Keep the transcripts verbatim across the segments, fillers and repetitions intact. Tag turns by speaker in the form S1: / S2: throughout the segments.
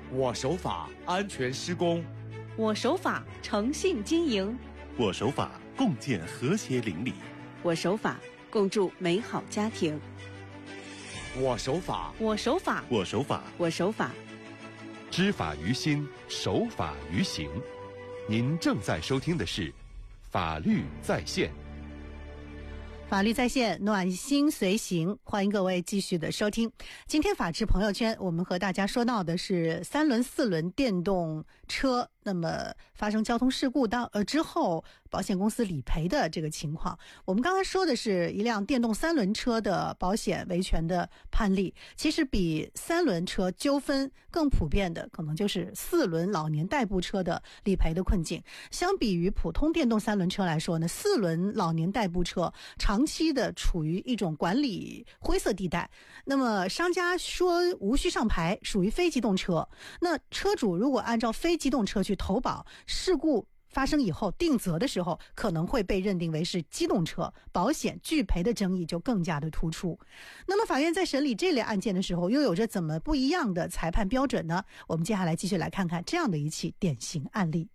S1: 我守法安全施工，
S2: 我守法诚信经营，
S3: 我守法共建和谐邻里，
S4: 我守法共筑美好家庭。
S1: 我守法，
S2: 我守法，
S3: 我守法，
S4: 我守法。
S5: 知法于心，守法于行。您正在收听的是《法律在线》。
S6: 法律在线，暖心随行，欢迎各位继续的收听。今天法治朋友圈，我们和大家说到的是三轮、四轮电动车，那么发生交通事故到呃之后，保险公司理赔的这个情况。我们刚才说的是一辆电动三轮车的保险维权的判例，其实比三轮车纠纷更普遍的，可能就是四轮老年代步车的理赔的困境。相比于普通电动三轮车来说呢，四轮老年代步车长期的处于一种管理灰色地带。那么商家说无需上牌，属于非机动车。那车主如果按照非机动车去投保，事故发生以后定责的时候，可能会被认定为是机动车，保险拒赔的争议就更加的突出。那么法院在审理这类案件的时候，又有着怎么不一样的裁判标准呢？我们接下来继续来看看这样的一起典型案例。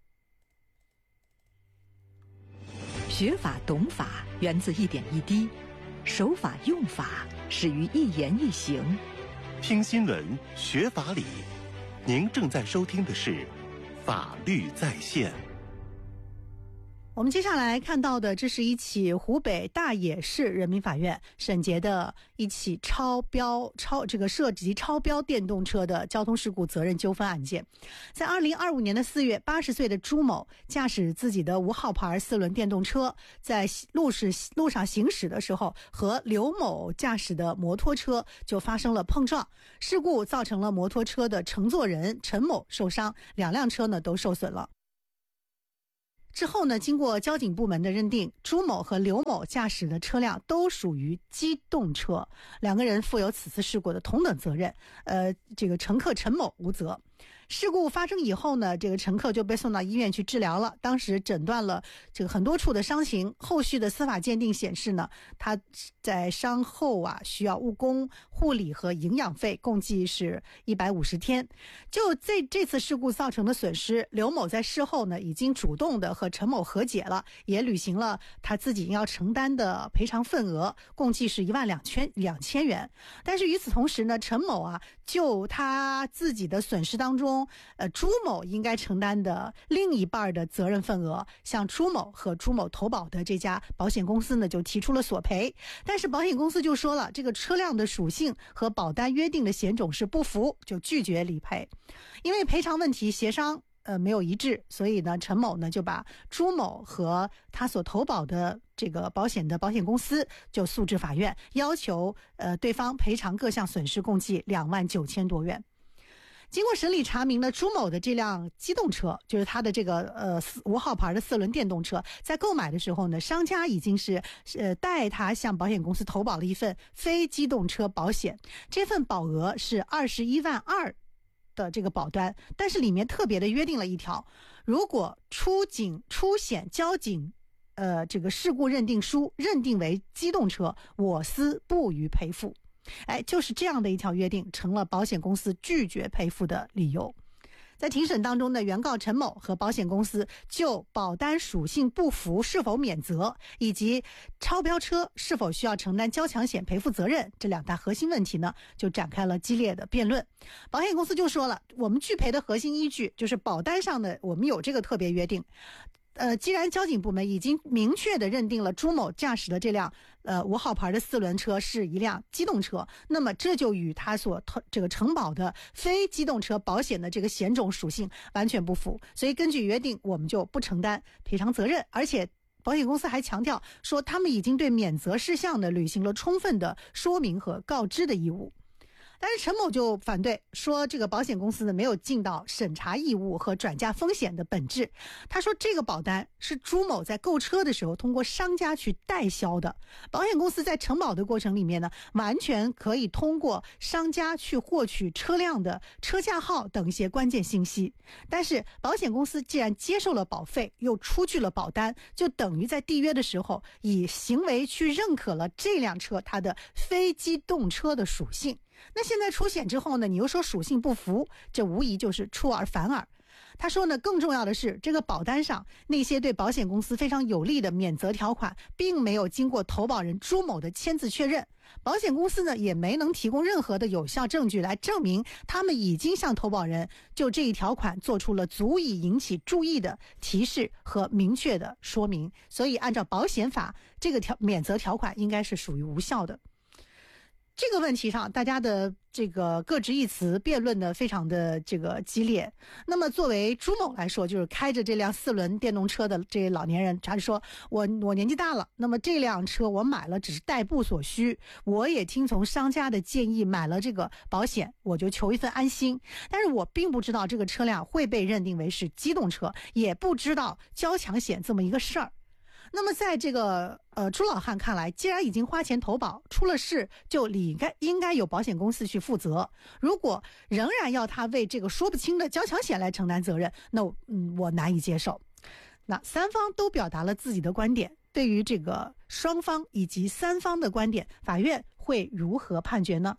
S7: 学法懂法源自一点一滴，守法用法始于一言一行。
S3: 听新闻学法理，您正在收听的是法律在线。
S6: 我们接下来看到的，这是一起湖北大冶市人民法院审结的一起超标超这个涉及超标电动车的交通事故责任纠纷案件。在二零二五年的四月，八十岁的朱某驾驶自己的无号牌四轮电动车，在路是路上行驶的时候，和刘某驾驶的摩托车就发生了碰撞，事故造成了摩托车的乘坐人陈某受伤，两辆车呢都受损了。之后呢，经过交警部门的认定，朱某和刘某驾驶的车辆都属于机动车，两个人负有此次事故的同等责任。呃，这个乘客陈某无责。事故发生以后呢，这个乘客就被送到医院去治疗了，当时诊断了这个很多处的伤情，后续的司法鉴定显示呢，他在伤后啊需要误工、护理和营养费，共计是一百五十天。就这这次事故造成的损失，刘某在事后呢已经主动的和陈某和解了，也履行了他自己要承担的赔偿份额，共计是一万两千两千元。但是与此同时呢，陈某啊就他自己的损失当中，呃，朱某应该承担的另一半的责任份额，向朱某和朱某投保的这家保险公司呢就提出了索赔。但是保险公司就说了，这个车辆的属性和保单约定的险种是不符，就拒绝理赔。因为赔偿问题协商呃没有一致，所以呢陈某呢就把朱某和他所投保的这个保险的保险公司就诉至法院，要求呃对方赔偿各项损失共计两万九千多元。经过审理查明了，朱某的这辆机动车，就是他的这个呃无号牌的四轮电动车，在购买的时候呢，商家已经是呃代他向保险公司投保了一份非机动车保险，这份保额是二十一万二的这个保单，但是里面特别的约定了一条，如果出警出险交警呃这个事故认定书认定为机动车，我司不予赔付。哎，就是这样的一条约定，成了保险公司拒绝赔付的理由。在庭审当中呢，原告陈某和保险公司就保单属性不符是否免责，以及超标车是否需要承担交强险赔付责任这两大核心问题呢，就展开了激烈的辩论。保险公司就说了，我们拒赔的核心依据就是保单上的我们有这个特别约定。呃，既然交警部门已经明确的认定了朱某驾驶的这辆呃无号牌的四轮车是一辆机动车，那么这就与他所这个承保的非机动车保险的这个险种属性完全不符，所以根据约定，我们就不承担赔偿责任。而且保险公司还强调说，他们已经对免责事项呢履行了充分的说明和告知的义务。但是陈某就反对说，这个保险公司呢没有尽到审查义务和转嫁风险的本质。他说，这个保单是朱某在购车的时候通过商家去代销的，保险公司在承保的过程里面呢，完全可以通过商家去获取车辆的车架号等一些关键信息。但是保险公司既然接受了保费，又出具了保单，就等于在缔约的时候以行为去认可了这辆车它的非机动车的属性。 那现在出险之后呢，你又说属性不符，这无疑就是出尔反尔。他说呢，更重要的是，这个保单上那些对保险公司非常有利的免责条款，并没有经过投保人朱某的签字确认，保险公司呢也没能提供任何的有效证据来证明他们已经向投保人就这一条款做出了足以引起注意的提示和明确的说明，所以按照保险法，这个条免责条款应该是属于无效的。这个问题上，大家的这个各执一词，辩论的非常的这个激烈。那么作为朱某来说，就是开着这辆四轮电动车的这些老年人，他就说我我年纪大了，那么这辆车我买了只是代步所需，我也听从商家的建议买了这个保险，我就求一份安心。但是我并不知道这个车辆会被认定为是机动车，也不知道交强险这么一个事儿。那么在这个呃朱老汉看来，既然已经花钱投保，出了事就理该应该有保险公司去负责。如果仍然要他为这个说不清的交强险来承担责任，那嗯我难以接受。那三方都表达了自己的观点，对于这个双方以及三方的观点，法院会如何判决呢？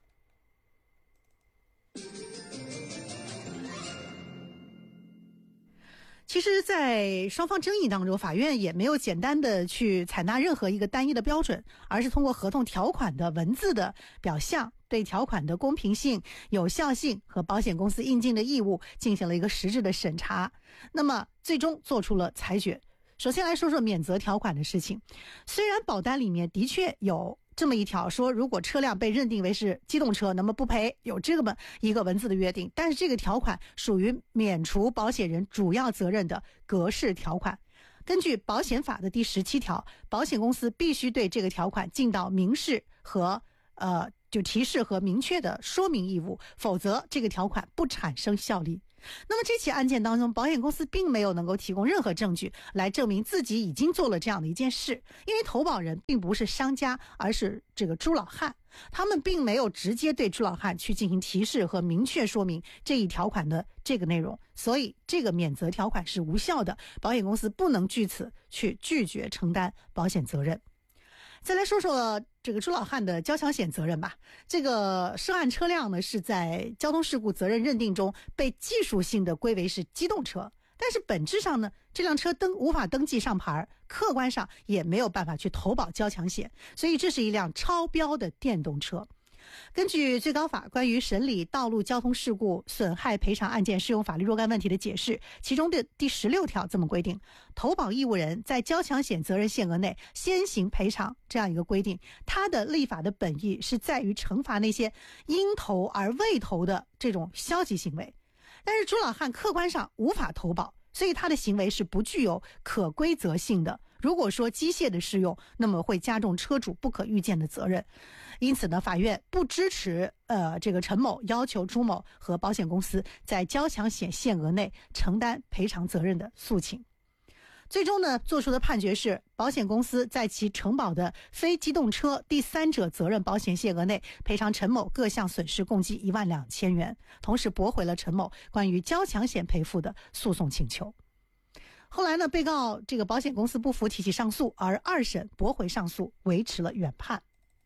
S6: 其实在双方争议当中，法院也没有简单的去采纳任何一个单一的标准，而是通过合同条款的文字的表象，对条款的公平性、有效性和保险公司应尽的义务进行了一个实质的审查，那么最终做出了裁决。首先来说说免责条款的事情，虽然保单里面的确有这么一条说，如果车辆被认定为是机动车，那么不赔，有这么一个文字的约定，但是这个条款属于免除保险人主要责任的格式条款。根据保险法的第十七条，保险公司必须对这个条款尽到明示和呃就提示和明确的说明义务，否则这个条款不产生效力。那么这起案件当中，保险公司并没有能够提供任何证据来证明自己已经做了这样的一件事，因为投保人并不是商家，而是这个朱老汉，他们并没有直接对朱老汉去进行提示和明确说明这一条款的这个内容，所以这个免责条款是无效的，保险公司不能据此去拒绝承担保险责任。再来说说这个朱老汉的交强险责任吧。这个涉案车辆呢是在交通事故责任认定中被技术性的归为是机动车，但是本质上呢，这辆车登无法登记上牌，客观上也没有办法去投保交强险，所以这是一辆超标的电动车。根据最高法关于审理道路交通事故损害赔偿案件适用法律若干问题的解释，其中的第十六条这么规定，投保义务人在交强险责任限额内先行赔偿，这样一个规定，它的立法的本意是在于惩罚那些应投而未投的这种消极行为。但是朱老汉客观上无法投保，所以他的行为是不具有可归责性的。如果说机械的适用，那么会加重车主不可预见的责任。因此呢，法院不支持呃这个陈某要求朱某和保险公司在交强险限额内承担赔偿责任的诉请。最终呢，做出的判决是，保险公司在其承保的非机动车第三者责任保险限额内赔偿陈某各项损失共计一万两千元，同时驳回了陈某关于交强险赔付的诉讼请求。后来呢，被告这个保险公司不服提起上诉，而二审驳回上诉，维持了原判。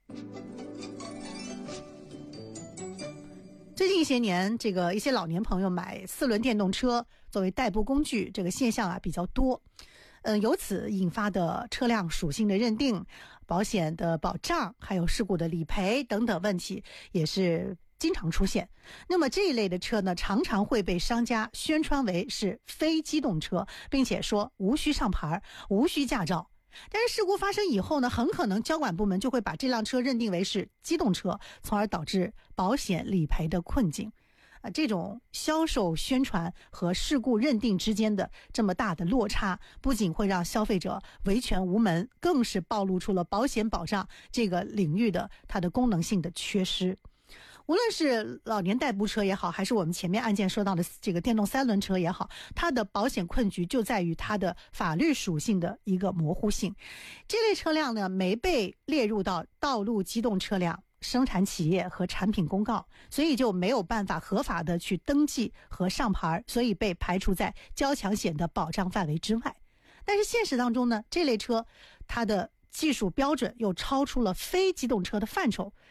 S6: 最近一些年，这个一些老年朋友买四轮电动车作为代步工具，这个现象啊比较多。呃，由此引发的车辆属性的认定、保险的保障，还有事故的理赔等等问题，也是经常出现。那么这一类的车呢，常常会被商家宣传为是非机动车，并且说无需上牌、无需驾照。但是事故发生以后呢，很可能交管部门就会把这辆车认定为是机动车，从而导致保险理赔的困境。啊，这种销售宣传和事故认定之间的这么大的落差，不仅会让消费者维权无门，更是暴露出了保险保障这个领域的它的功能性的缺失。无论是老年代步车也好，还是我们前面案件说到的这个电动三轮车也好，它的保险困局就在于它的法律属性的一个模糊性。这类车辆呢，没被列入到道路机动车辆生产企业和产品公告，所以就没有办法合法的去登记和上牌，所以被排除在交强险的保障范围之外。但是现实当中呢，这类车它的技术标准又超出了非机动车的范畴，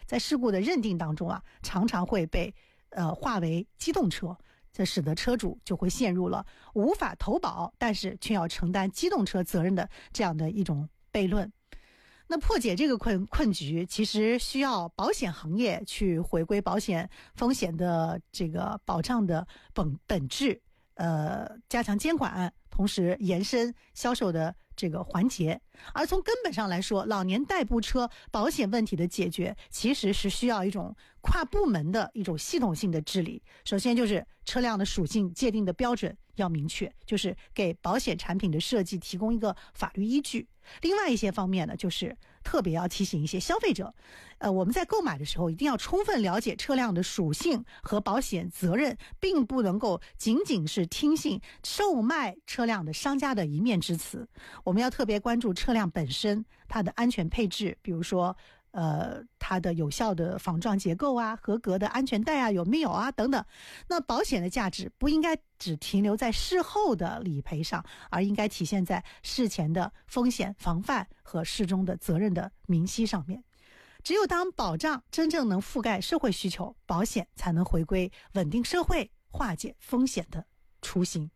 S6: 在事故的认定当中啊，常常会被呃划为机动车，这使得车主就会陷入了无法投保，但是却要承担机动车责任的这样的一种悖论。那破解这个困困局，其实需要保险行业去回归保险风险的这个保障的本本质，呃，加强监管，同时延伸销售的这个环节。而从根本上来说，老年代步车保险问题的解决，其实是需要一种跨部门的一种系统性的治理。首先就是车辆的属性界定的标准要明确，就是给保险产品的设计提供一个法律依据。另外一些方面呢，就是特别要提醒一些消费者，呃，我们在购买的时候一定要充分了解车辆的属性和保险责任，并不能够仅仅是听信售卖车辆的商家的一面之词。我们要特别关注车辆本身它的安全配置，比如说呃，它的有效的防撞结构啊，合格的安全带啊有没有啊等等。那保险的价值不应该只停留在事后的理赔上，而应该体现在事前的风险防范和事中的责任的明晰上面。只有当保障真正能覆盖社会需求，保险才能回归稳定社会、化解风险的初心。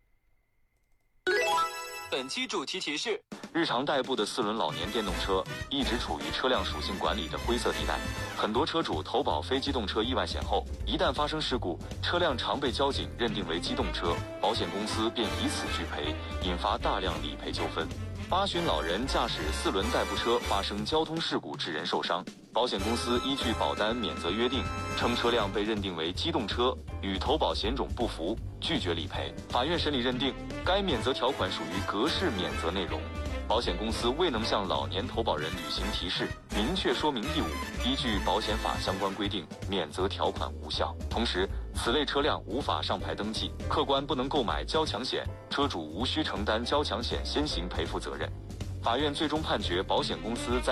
S8: 本期主题提示：日常代步的四轮老年电动车一直处于车辆属性管理的灰色地带。很多车主投保非机动车意外险后，一旦发生事故，车辆常被交警认定为机动车，保险公司便以此拒赔，引发大量理赔纠纷。八旬老人驾驶四轮代步车发生交通事故致人受伤，保险公司依据保单免责约定，称车辆被认定为机动车，与投保险种不符，拒绝理赔。法院审理认定，该免责条款属于格式免责内容，保险公司未能向老年投保人履行提示，明确说明义务，依据保险法相关规定，免责条款无效。同时，此类车辆无法上牌登记，客观不能购买交强险，车主无需承担交强险先行赔付责任。法院最终判决保险公司在